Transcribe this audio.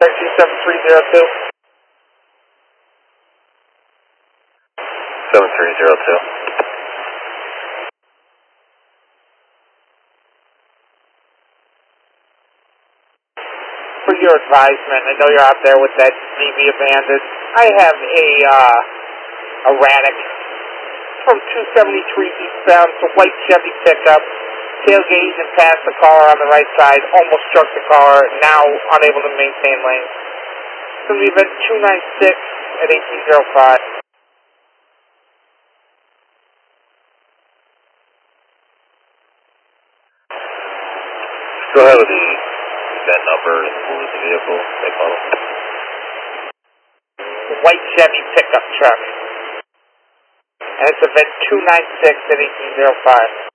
7302. 7302. For your advisement, I know you're out there with that DB abandoned. I have a erratic from 273 eastbound. It's a white Chevy pickup. Tailgate and passed the car on the right side, almost struck the car, now unable to maintain lane. It's going to be event 296 at 1805. Go ahead with the event number and what was the vehicle they model? White Chevy pickup truck. And it's event 296 at 1805.